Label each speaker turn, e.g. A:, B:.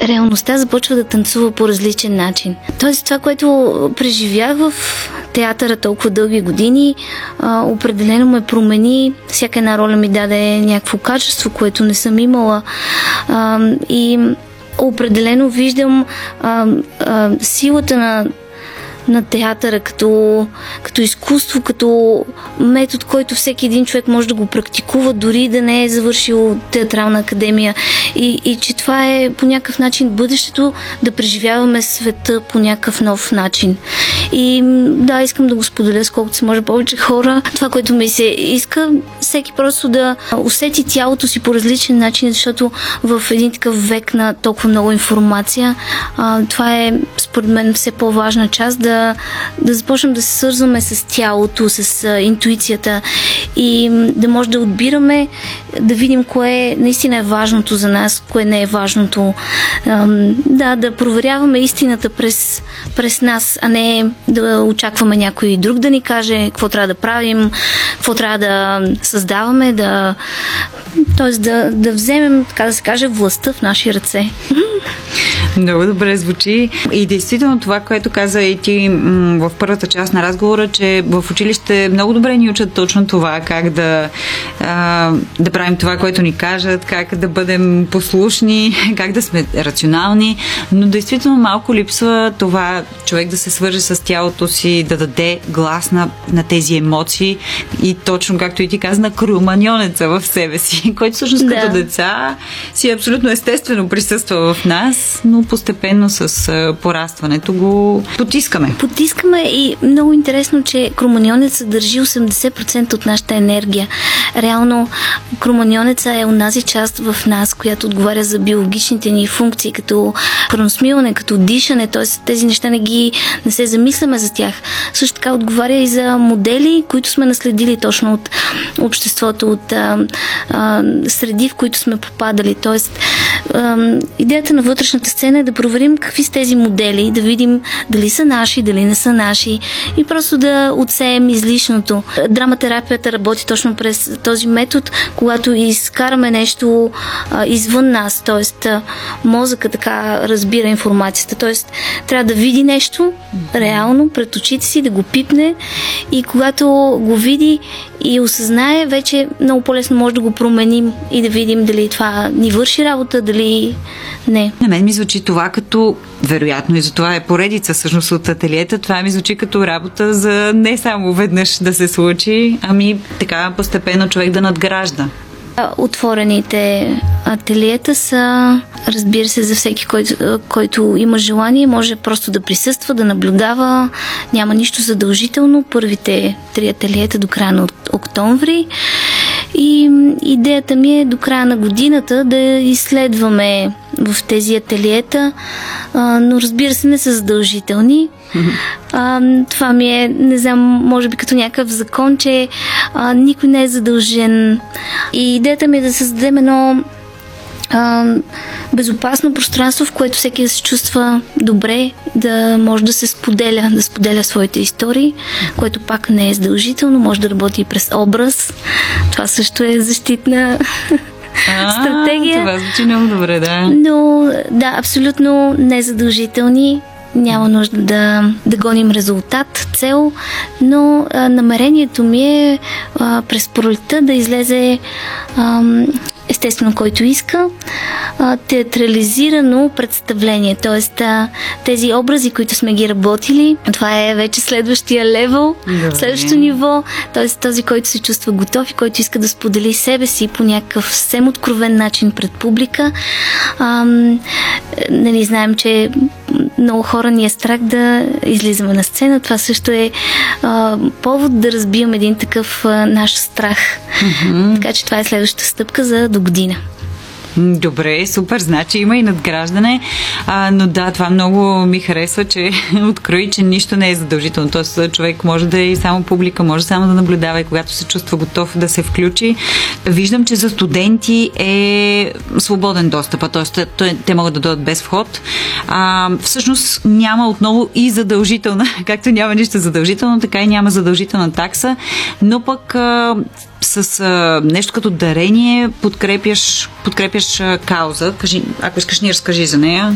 A: реалността започва да танцува по различен начин. Тоест това, което преживях в театъра толкова дълги години, определено ме промени. Всяка една роля ми даде някакво качество, което не съм имала. И определено виждам силата на театъра като изкуство, като метод, който всеки един човек може да го практикува, дори да не е завършил театрална академия. И че това е по някакъв начин бъдещето, да преживяваме света по някакъв нов начин. И да, искам да го споделя с колкото се може повече хора. Това, което ми се иска, всеки просто да усети тялото си по различен начин, защото в един такъв век на толкова много информация, това е според мен все по-важна част, да започнем да се свързваме с тялото, с интуицията и да може да отбираме, да видим кое наистина е важното за нас, кое не е важното. Да проверяваме истината през нас, а не да очакваме някой друг да ни каже какво трябва да правим, какво трябва да създаваме, т.е. да вземем, така да се каже, властта в наши ръце.
B: Много добре звучи. И действително това, което каза и ти в първата част на разговора, че в училище много добре ни учат точно това, как да правим това, което ни кажат, как да бъдем послушни, как да сме рационални, но действително малко липсва това човек да се свърже с тялото си, да даде глас на тези емоции и точно, както и ти каза, на кроманьонеца в себе си, който всъщност като деца си абсолютно естествено присъства в нас, но постепенно с порастването го потискаме.
A: Потискаме и много интересно, че кроманьонецът държи 80% от нашата енергия. Реално кроманьонеца е онази част в нас, която отговаря за биологичните ни функции, като храносмилане, като дишане, т.е. тези неща не се замисляме за тях. Също така отговаря и за модели, които сме наследили точно от обществото, от среди, в които сме попадали. Т.е. идеята на вътрешната сцена е да проверим какви са тези модели, да видим дали са наши, дали не са наши и просто да отсеем излишното. Драматерапията работи точно през този метод, когато изкараме нещо извън нас, т.е. мозъка така разбира информацията, т.е. трябва да види нещо реално пред очите си, да го пипне и когато го види и осъзнае, вече много по-лесно може да го променим и да видим дали това ни върши работа, дали не.
B: На мен ми звучи това като, вероятно и за това е поредица всъщност от ателиета, това ми звучи като работа за не само веднъж да се случи, ами така постепенно човек да надгражда.
A: Отворените ателиета са, разбира се, за всеки, който има желание, може просто да присъства, да наблюдава, няма нищо задължително. Първите 3 ателиета до края на октомври. И идеята ми е до края на годината да изследваме в тези ателиета, но разбира се не са задължителни. Това ми е, не знам, може би като някакъв закон, че никой не е задължен. И идеята ми е да създадем едно безопасно пространство, в което всеки да се чувства добре, да може да се споделя своите истории, което пак не е задължително, може да работи и през образ. Това също е защитна стратегия.
B: Това звучи много добре, да.
A: Но да, абсолютно незадължителни. Няма нужда да гоним резултат, цел, но намерението ми е през пролетта да излезе естествено, който иска, театрализирано представление. Т.е. тези образи, които сме ги работили, това е вече следващия левел, следващото ниво, т.е. този, който се чувства готов и който иска да сподели себе си по някакъв съвсем откровен начин пред публика. Знаем, че много хора ни е страх да излизаме на сцена. Това също е повод да разбием един такъв наш страх. Така че това е следващата стъпка за до година.
B: Добре, супер, значи има и надграждане, но да, това много ми харесва, че открои, че нищо не е задължително. Тоест човек може да е и само публика, може само да наблюдава и когато се чувства готов да се включи. Виждам, че за студенти е свободен достъп, т.е. те могат да дойдат без вход. Всъщност няма отново и задължителна, както няма нищо задължително, така и няма задължителна такса, но пък с нещо като дарение подкрепяш кауза. Кажи, ако искаш, ни разкажи за нея.